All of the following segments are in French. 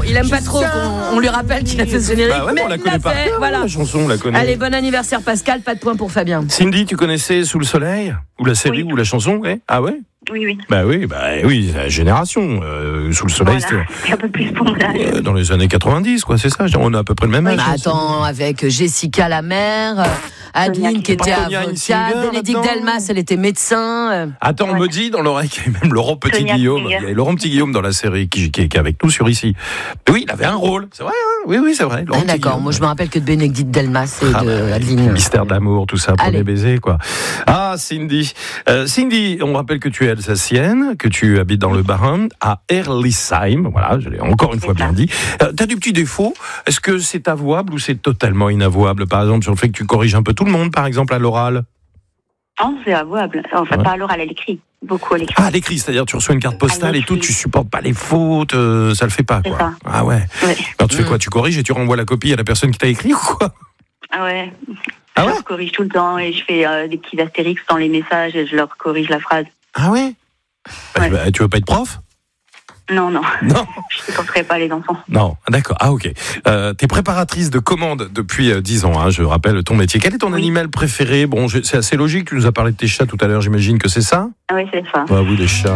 Il aime pas trop qu'on lui rappelle qu'il a fait ce générique. Bah ouais, mais on la il connaît l'a par fait, cœur, voilà. la chanson, on la connaît. Allez, bon anniversaire Pascal, pas de point pour Fabien. Cindy, tu connaissais Sous le soleil? Ou la série, ou la chanson, ouais? Ah ouais? Oui. Bah oui, c'est la génération. Sous le soleil, Voilà. C'est un peu plus pour mon âge. dans les années 90, quoi, c'est ça. On a à peu près le même âge. Bah attends, avec Jessica la mère, Adeline qui était Tonya avocate, Hinsinger, Bénédicte là-dedans. Delmas, elle était médecin. Attends, on me dit dans l'oreille qu'il y avait même Laurent Petit-Guillaume. Il y avait Laurent Petit-Guillaume dans la série qui est avec nous sur Ici. Oui, il avait un rôle, c'est vrai, hein, oui, c'est vrai. Laurent Ah, d'accord, Petit-Guillaume. moi je me rappelle que de Bénédicte Delmas et de Adeline. Mystère d'amour, tout ça, premier Allez. baiser, quoi. Ah, Cindy. Cindy, on rappelle que tu es alsacienne, que tu habites dans le Bas-Rhin, à Erlisheim. Voilà, je l'ai encore une fois bien dit. T'as des petits défauts. Est-ce que c'est avouable ou c'est totalement inavouable? Par exemple, sur le fait que tu corriges un peu tout le monde, par exemple, à l'oral? Non, c'est avouable. Enfin, Ouais. pas à l'oral, à l'écrit. Beaucoup à l'écrit. Ah, à l'écrit, c'est-à-dire tu reçois une carte postale et tout, tu supportes pas les fautes, ça le fait pas, C'est quoi. ça. Ah ouais. Ouais. Alors tu fais quoi? Tu corriges et tu renvoies la copie à la personne qui t'a écrit ou quoi? Ah ouais. Ah Je ouais leur corrige tout le temps et je fais des petits astérix dans les messages et je leur corrige la phrase. Ah ouais? Ouais. Tu veux pas être prof? Non. Non. Je ne forcerai pas les enfants. Non, d'accord. Ah ok. T'es préparatrice de commandes depuis 10 ans, hein, je rappelle ton métier. Quel est ton animal préféré? Bon, c'est assez logique, tu nous as parlé de tes chats tout à l'heure, j'imagine que c'est ça? Ah oui, c'est ça. Ah oui, les chats.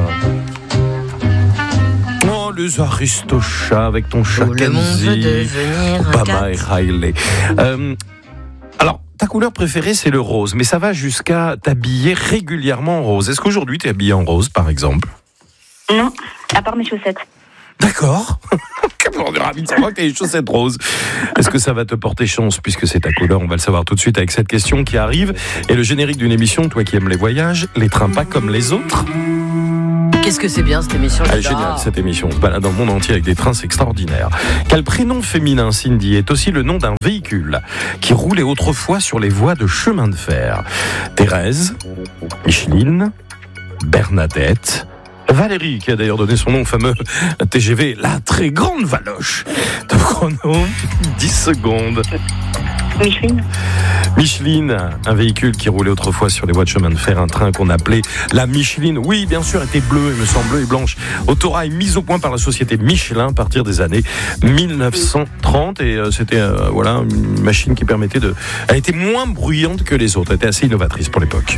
Oh, les aristochats avec ton chat Tout le monde veut Kenzie, devenir un Obama et cat. Riley. Alors, ta couleur préférée, c'est le rose, mais ça va jusqu'à t'habiller régulièrement en rose. Est-ce qu'aujourd'hui, tu es habillée en rose, par exemple? Non, à part mes chaussettes. D'accord. On est ravis de savoir que tu as les chaussettes roses. Est-ce que ça va te porter chance puisque c'est ta couleur? On va le savoir tout de suite avec cette question qui arrive. Et le générique d'une émission, toi qui aimes les voyages, les trains pas comme les autres. Qu'est-ce que c'est bien cette émission? Elle est j'adore. géniale cette émission. On se balade dans le monde entier avec des trains, c'est extraordinaire. Quel prénom féminin, Cindy, est aussi le nom d'un véhicule qui roulait autrefois sur les voies de chemin de fer? Thérèse, Micheline, Bernadette, Valérie, qui a d'ailleurs donné son nom au fameux TGV, la très grande Valoche. Top chrono, 10 secondes. Micheline. Micheline, un véhicule qui roulait autrefois sur les voies de chemin de fer, un train qu'on appelait la Micheline. Oui, bien sûr, était bleu, il me semble, bleu et blanche. Autorail mise au point par la société Michelin à partir des années 1930. Et c'était une machine qui permettait de... Elle était moins bruyante que les autres, elle était assez innovatrice pour l'époque.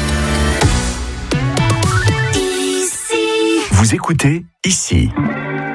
Vous écoutez Ici.